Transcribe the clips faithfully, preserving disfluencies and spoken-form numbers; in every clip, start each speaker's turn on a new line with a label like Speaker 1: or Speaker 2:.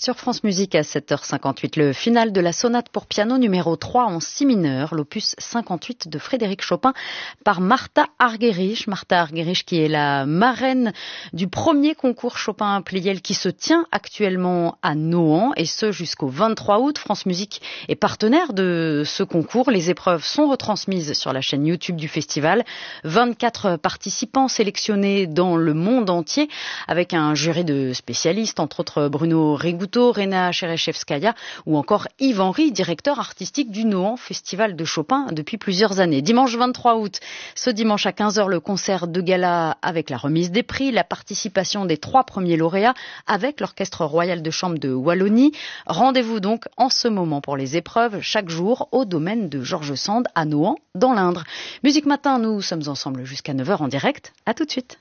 Speaker 1: Sur France Musique à sept heures cinquante-huit, le final de la sonate pour piano numéro trois en si mineur, l'opus cinquante-huit de Frédéric Chopin par Martha Argerich. Martha Argerich qui est la marraine du premier concours Chopin-Pleyel qui se tient actuellement à Nohant et ce jusqu'au vingt-trois août. France Musique est partenaire de ce concours. Les épreuves sont retransmises sur la chaîne YouTube du festival. vingt-quatre participants sélectionnés dans le monde entier avec un jury de spécialistes, entre autres Bruno Rigouteau, Rena Cherechevskaya ou encore Yves Henry, directeur artistique du Nohant Festival de Chopin depuis plusieurs années. Dimanche vingt-trois août, ce dimanche à quinze heures, le concert de gala avec la remise des prix, la participation des trois premiers lauréats avec l'Orchestre Royal de Chambre de Wallonie. Rendez-vous donc en ce moment pour les épreuves chaque jour au domaine de Georges Sand à Nohant dans l'Indre. Musique Matin, nous sommes ensemble jusqu'à neuf heures en direct. À tout de suite.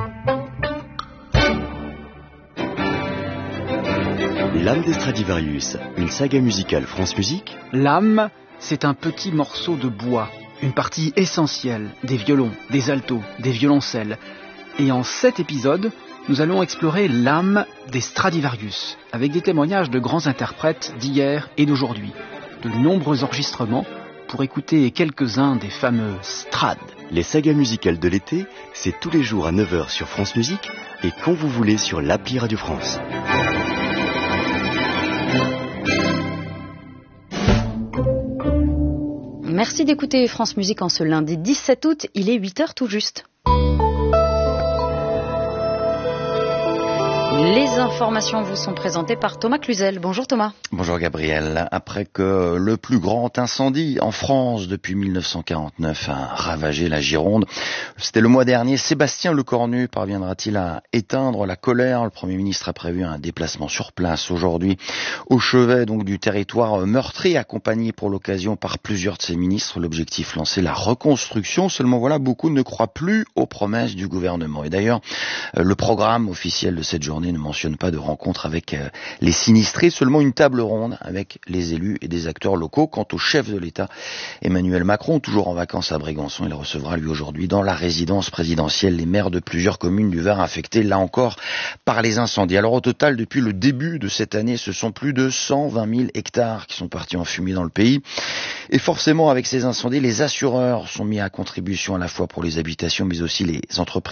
Speaker 2: L'âme des Stradivarius, une saga musicale France Musique.
Speaker 3: L'âme, c'est un petit morceau de bois, une partie essentielle des violons, des altos, des violoncelles. Et en sept épisodes, nous allons explorer l'âme des Stradivarius, avec des témoignages de grands interprètes d'hier et d'aujourd'hui, de nombreux enregistrements pour écouter quelques-uns des fameux Strad.
Speaker 2: Les sagas musicales de l'été, c'est tous les jours à neuf heures sur France Musique et quand vous voulez sur l'appli Radio France.
Speaker 1: Merci d'écouter France Musique en ce lundi dix-sept août, il est huit heures tout juste. Les informations vous sont présentées par Thomas Cluzel. Bonjour Thomas.
Speaker 4: Bonjour Gabriel. Après que le plus grand incendie en France depuis mille neuf cent quarante-neuf a ravagé la Gironde, c'était le mois dernier, Sébastien Lecornu parviendra-t-il à éteindre la colère? Le Premier ministre a prévu un déplacement sur place aujourd'hui au chevet donc du territoire meurtri, accompagné pour l'occasion par plusieurs de ses ministres. L'objectif lancé, la reconstruction. Seulement voilà, beaucoup ne croient plus aux promesses du gouvernement. Et d'ailleurs, le programme officiel de cette journée ne mentionne pas de rencontre avec euh, les sinistrés, seulement une table ronde avec les élus et des acteurs locaux. Quant au chef de l'État, Emmanuel Macron, toujours en vacances à Brégançon, il recevra lui aujourd'hui dans la résidence présidentielle les maires de plusieurs communes du Var affectées, là encore, par les incendies. Alors au total, depuis le début de cette année, ce sont plus de cent vingt mille hectares qui sont partis en fumée dans le pays. Et forcément, avec ces incendies, les assureurs sont mis à contribution à la fois pour les habitations, mais aussi les entreprises